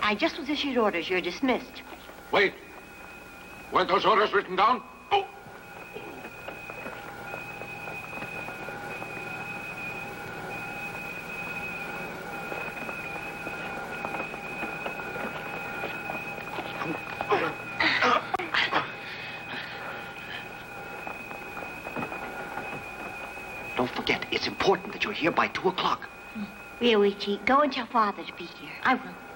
I just was issued orders. You're dismissed. Wait. Weren't those orders written down? Oh. Don't forget, it's important that you're here by 2 o'clock. Ryuichi, go and tell Father to be here. I will.